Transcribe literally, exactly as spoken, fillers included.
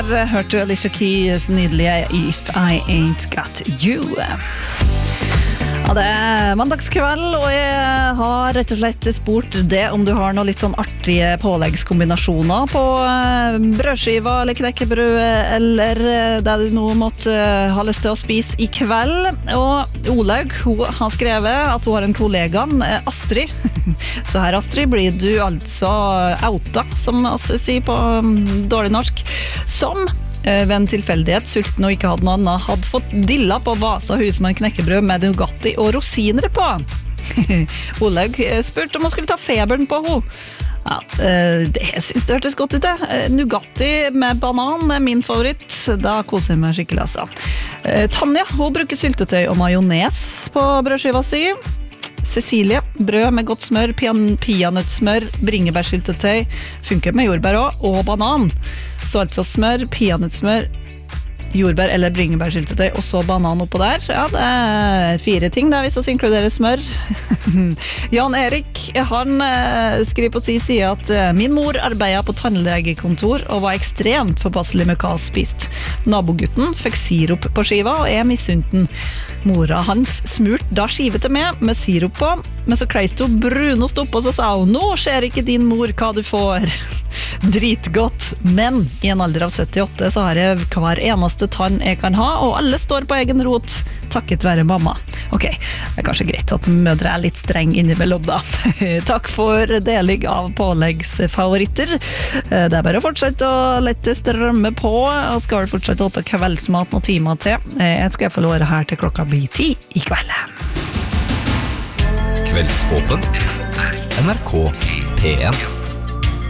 Hørte du Alicia Keys nydelige If I Ain't Got You. Ja, det er mandagskveld, og jeg har rett og slett spurt det om du har noe litt sånn artige påleggskombinasjoner på brødskiva eller knekkebrød, eller det du nå måtte ha lyst til å spise i kveld. Og Olaug, hun har skrevet at hun har en kollega, Astrid. Så her, Astrid, blir du altså outa, som vi sier på dårlig norsk, som ved en tilfeldighet, sulten og ikke hadde noe annet, hadde fått dilla på Vasa hus med en knekkebrød med Nugatti og rosiner på. Olaug spurte om hun skulle ta feberen på henne. Ja, det, jeg synes det hørtes godt ut det. Nugatti med banan er min favoritt. Da koser jeg meg skikkelig, altså. Tanja, hun bruker syltetøy og majones på brødskiva si. Cecilie, brød med godt smør, peanøttsmør, bringebærsyltetøy, funker med jordbær også, og banan. Så altså smør, peanøttsmør, jordbær eller bringebærsyltetøy, og så banan oppå der. Ja, det er fire ting der, hvis vi inkluderer smør. Jan Erik, han skriver på sin side at min mor arbeidet på tannlegekontor og var ekstremt påpasselig med hva hun spiste. Nabogutten fikk sirup på skiva, og jeg misunte den. Mora hans smurt da skive til meg med sirup på, men så kleist hun brunost opp, og så sa hun, nå ser ikke din mor hva du får. Dritgodt, men i en alder av syttiåtte så har jeg hver eneste tann jeg kan ha, og alle står på egen rot, takket være mamma. Ok, det er kanskje greit at mødre er litt streng innimellom da. Takk for deling av påleggsfavoritter. Det er bare å fortsette å lette strømme på, og skal vel fortsette å ta kveldsmat noen timer til. Jeg skal få låre her til klokka blir ti i kveld. Kveldsåpent N R K P en